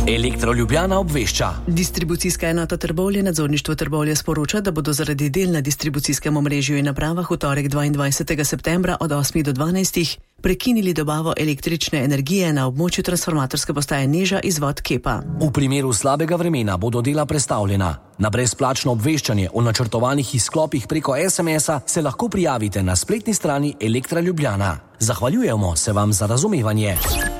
Elektro Ljubljana obvešča. Distribucijska enota Trbovlje, nadzorništvo Trbovlje sporoča, da bodo zaradi del na distribucijskem omrežju in napravah v torek 22. septembra od 8 do 12 prekinili dobavo električne energije na območju transformatorske postaje Neža izvod Kepa. V primeru slabega vremena bodo dela prestavljena. Na brezplačno obveščanje o načrtovanih izklopih preko SMS-a se lahko prijavite na spletni strani Elektra Ljubljana. Zahvaljujemo se vam za razumevanje.